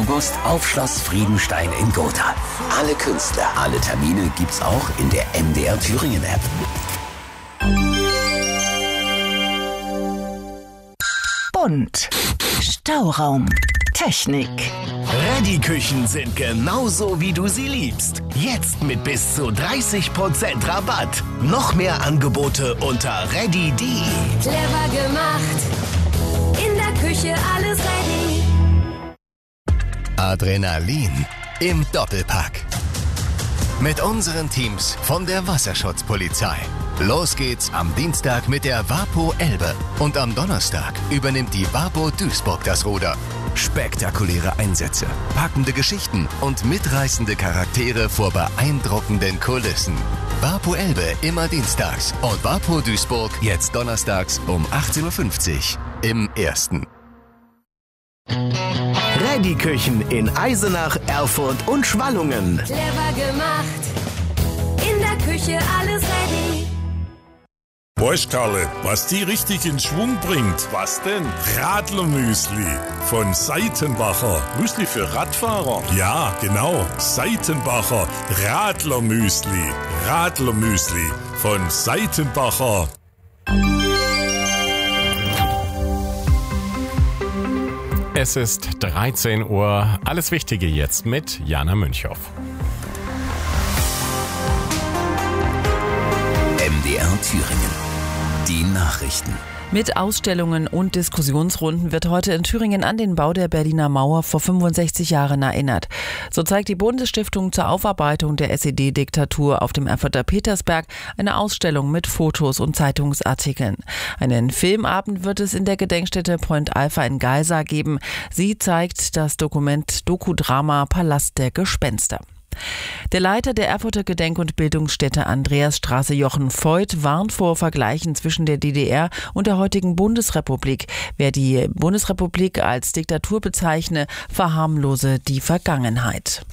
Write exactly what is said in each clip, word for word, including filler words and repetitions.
August auf Schloss Friedenstein in Gotha. Alle Künstler, alle Termine gibt's auch in der M D R Thüringen App. Bunt. Stauraum. Technik. Reddy-Küchen sind genauso, wie du sie liebst. Jetzt mit bis zu dreißig Prozent Rabatt. Noch mehr Angebote unter reddy punkt de. Clever gemacht. In der Küche alles ready. Adrenalin im Doppelpack. Mit unseren Teams von der Wasserschutzpolizei. Los geht's am Dienstag mit der WaPo Elbe. Und am Donnerstag übernimmt die WaPo Duisburg das Ruder. Spektakuläre Einsätze, packende Geschichten und mitreißende Charaktere vor beeindruckenden Kulissen. WaPo Elbe immer dienstags und WaPo Duisburg jetzt donnerstags um achtzehn Uhr fünfzig im Ersten. Reddy-Küchen in Eisenach, Erfurt und Schwallungen. Clever gemacht. In der Küche alles ready. Weißt Karle, was die richtig in Schwung bringt? Was denn? Radlermüsli von Seitenbacher. Müsli für Radfahrer? Ja, genau. Seitenbacher Radlermüsli. Radlermüsli von Seitenbacher. Es ist dreizehn Uhr. Alles Wichtige jetzt mit Jana Münchow. M D R Thüringen. Die Nachrichten. Mit Ausstellungen und Diskussionsrunden wird heute in Thüringen an den Bau der Berliner Mauer vor fünfundsechzig Jahren erinnert. So zeigt die Bundesstiftung zur Aufarbeitung der S E D-Diktatur auf dem Erfurter Petersberg eine Ausstellung mit Fotos und Zeitungsartikeln. Einen Filmabend wird es in der Gedenkstätte Point Alpha in Geisa geben. Sie zeigt das Dokument Dokudrama Palast der Gespenster. Der Leiter der Erfurter Gedenk- und Bildungsstätte Andreasstraße Jochen Voigt warnt vor Vergleichen zwischen der D D R und der heutigen Bundesrepublik. Wer die Bundesrepublik als Diktatur bezeichne, verharmlose die Vergangenheit.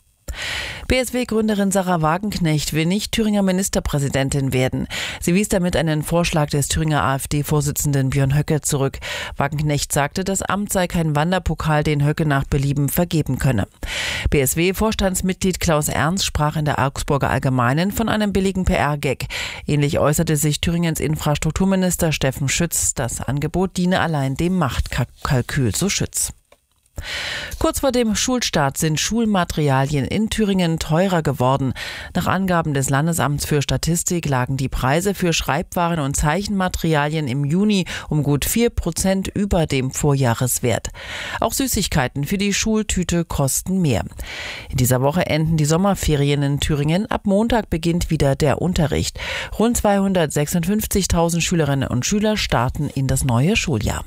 B S W-Gründerin Sahra Wagenknecht will nicht Thüringer Ministerpräsidentin werden. Sie wies damit einen Vorschlag des Thüringer AfD-Vorsitzenden Björn Höcke zurück. Wagenknecht sagte, das Amt sei kein Wanderpokal, den Höcke nach Belieben vergeben könne. B S W-Vorstandsmitglied Klaus Ernst sprach in der Augsburger Allgemeinen von einem billigen P R-Gag. Ähnlich äußerte sich Thüringens Infrastrukturminister Steffen Schütz. Das Angebot diene allein dem Machtkalkül, so Schütz. Kurz vor dem Schulstart sind Schulmaterialien in Thüringen teurer geworden. Nach Angaben des Landesamts für Statistik lagen die Preise für Schreibwaren und Zeichenmaterialien im Juni um gut vier Prozent über dem Vorjahreswert. Auch Süßigkeiten für die Schultüte kosten mehr. In dieser Woche enden die Sommerferien in Thüringen. Ab Montag beginnt wieder der Unterricht. Rund zweihundertsechsundfünfzigtausend Schülerinnen und Schüler starten in das neue Schuljahr.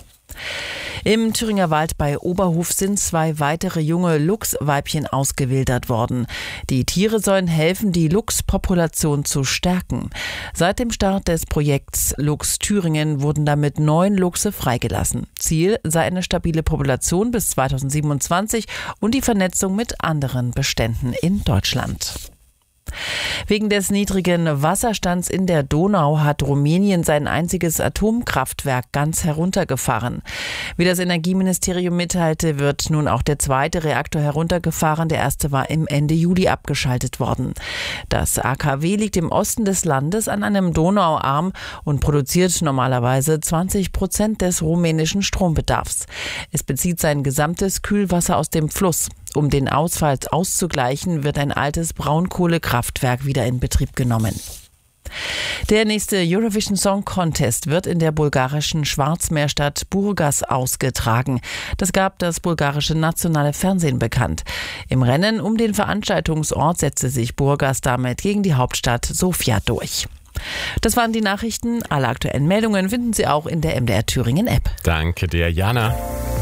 Im Thüringer Wald bei Oberhof sind zwei weitere junge Luchsweibchen ausgewildert worden. Die Tiere sollen helfen, die Luchspopulation zu stärken. Seit dem Start des Projekts Luchs Thüringen wurden damit neun Luchse freigelassen. Ziel sei eine stabile Population bis zweitausendsiebenundzwanzig und die Vernetzung mit anderen Beständen in Deutschland. Wegen des niedrigen Wasserstands in der Donau hat Rumänien sein einziges Atomkraftwerk ganz heruntergefahren. Wie das Energieministerium mitteilte, wird nun auch der zweite Reaktor heruntergefahren. Der erste war im Ende Juli abgeschaltet worden. Das A K W liegt im Osten des Landes an einem Donauarm und produziert normalerweise zwanzig Prozent des rumänischen Strombedarfs. Es bezieht sein gesamtes Kühlwasser aus dem Fluss. Um den Ausfall auszugleichen, wird ein altes Braunkohlekraftwerk wieder in Betrieb genommen. Der nächste Eurovision Song Contest wird in der bulgarischen Schwarzmeerstadt Burgas ausgetragen. Das gab das bulgarische nationale Fernsehen bekannt. Im Rennen um den Veranstaltungsort setzte sich Burgas damit gegen die Hauptstadt Sofia durch. Das waren die Nachrichten. Alle aktuellen Meldungen finden Sie auch in der M D R Thüringen App. Danke dir, Jana.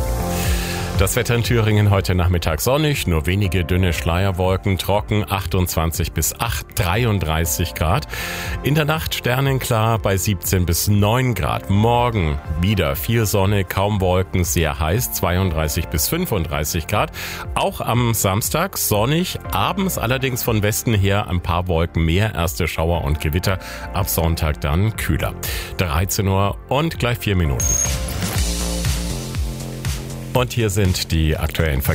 Das Wetter in Thüringen heute Nachmittag sonnig, nur wenige dünne Schleierwolken, trocken, achtundzwanzig bis dreiunddreißig Grad. In der Nacht sternenklar bei siebzehn bis neun Grad. Morgen wieder viel Sonne, kaum Wolken, sehr heiß, zweiunddreißig bis fünfunddreißig Grad. Auch am Samstag sonnig, abends allerdings von Westen her ein paar Wolken mehr, erste Schauer und Gewitter. Ab Sonntag dann kühler. dreizehn Uhr und gleich vier Minuten. Und hier sind die aktuellen Verkehrs-